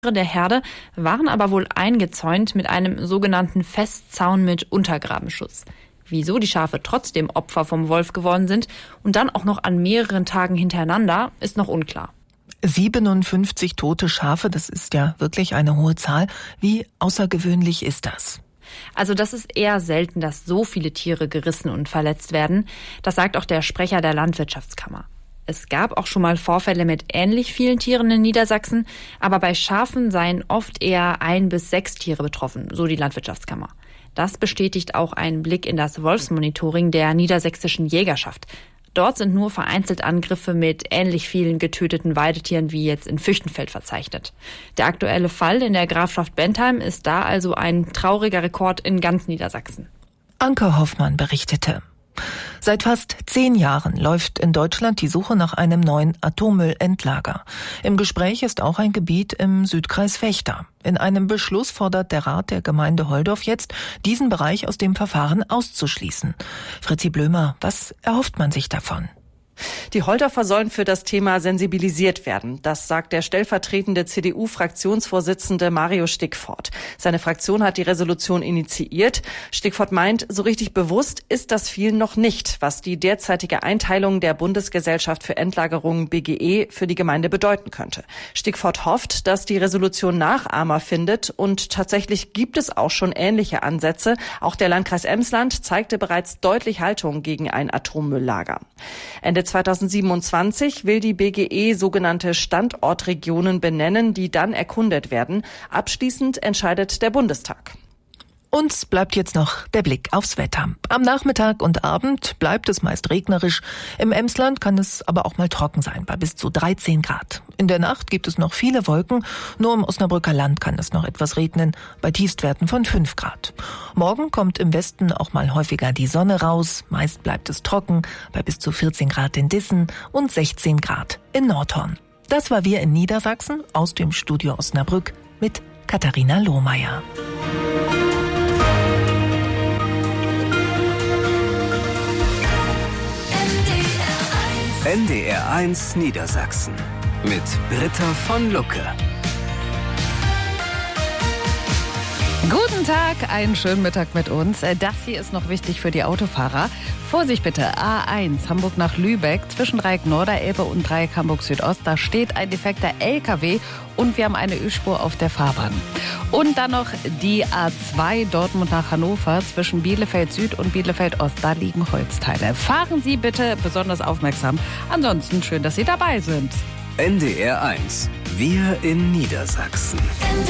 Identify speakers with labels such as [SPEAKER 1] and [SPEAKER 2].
[SPEAKER 1] der Herde waren aber wohl eingezäunt mit einem sogenannten Festzaun mit Untergrabenschutz. Wieso die Schafe trotzdem Opfer vom Wolf geworden sind und dann auch noch an mehreren Tagen hintereinander, ist noch unklar.
[SPEAKER 2] 57 tote Schafe, das ist ja wirklich eine hohe Zahl. Wie außergewöhnlich ist das?
[SPEAKER 1] Also das ist eher selten, dass so viele Tiere gerissen und verletzt werden. Das sagt auch der Sprecher der Landwirtschaftskammer. Es gab auch schon mal Vorfälle mit ähnlich vielen Tieren in Niedersachsen, aber bei Schafen seien oft eher 1 bis 6 Tiere betroffen, so die Landwirtschaftskammer. Das bestätigt auch ein Blick in das Wolfsmonitoring der niedersächsischen Jägerschaft. Dort sind nur vereinzelt Angriffe mit ähnlich vielen getöteten Weidetieren wie jetzt in Füchtenfeld verzeichnet. Der aktuelle Fall in der Grafschaft Bentheim ist da also ein trauriger Rekord in ganz Niedersachsen.
[SPEAKER 2] Anke Hoffmann berichtete. Seit fast 10 Jahren läuft in Deutschland die Suche nach einem neuen Atommüllendlager. Im Gespräch ist auch ein Gebiet im Südkreis Vechta. In einem Beschluss fordert der Rat der Gemeinde Holdorf jetzt, diesen Bereich aus dem Verfahren auszuschließen. Fritzi Blömer, was erhofft man sich davon?
[SPEAKER 3] Die Holdorfer sollen für das Thema sensibilisiert werden. Das sagt der stellvertretende CDU-Fraktionsvorsitzende Mario Stickfort. Seine Fraktion hat die Resolution initiiert. Stickfort meint, so richtig bewusst ist das vielen noch nicht, was die derzeitige Einteilung der Bundesgesellschaft für Endlagerung BGE für die Gemeinde bedeuten könnte. Stickfort hofft, dass die Resolution Nachahmer findet und tatsächlich gibt es auch schon ähnliche Ansätze. Auch der Landkreis Emsland zeigte bereits deutlich Haltung gegen ein Atommülllager. Ende 2027 will die BGE sogenannte Standortregionen benennen, die dann erkundet werden. Abschließend entscheidet der Bundestag.
[SPEAKER 2] Uns bleibt jetzt noch der Blick aufs Wetter. Am Nachmittag und Abend bleibt es meist regnerisch. Im Emsland kann es aber auch mal trocken sein, bei bis zu 13 Grad. In der Nacht gibt es noch viele Wolken. Nur im Osnabrücker Land kann es noch etwas regnen, bei Tiefstwerten von 5 Grad. Morgen kommt im Westen auch mal häufiger die Sonne raus. Meist bleibt es trocken, bei bis zu 14 Grad in Dissen und 16 Grad in Nordhorn. Das war Wir in Niedersachsen aus dem Studio Osnabrück mit Katharina Lohmeier.
[SPEAKER 4] NDR 1 Niedersachsen mit Britta von Lucke.
[SPEAKER 5] Guten Tag, einen schönen Mittag mit uns. Das hier ist noch wichtig für die Autofahrer. Vorsicht bitte, A1 Hamburg nach Lübeck zwischen Dreieck Norderelbe und Dreieck Hamburg Südost. Da steht ein defekter LKW und wir haben eine Ölspur auf der Fahrbahn. Und dann noch die A2 Dortmund nach Hannover zwischen Bielefeld Süd und Bielefeld Ost. Da liegen Holzteile. Fahren Sie bitte besonders aufmerksam. Ansonsten schön, dass Sie dabei sind.
[SPEAKER 4] NDR 1, wir in Niedersachsen.